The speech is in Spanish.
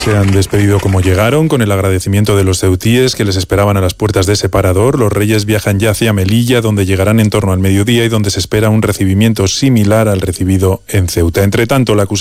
Se han despedido como llegaron, con el agradecimiento de los ceutíes que les esperaban a las puertas de ese parador. Los reyes viajan ya hacia Melilla, donde llegarán en torno al mediodía y donde se espera un recibimiento similar al recibido en Ceuta. Entre tanto, la acusación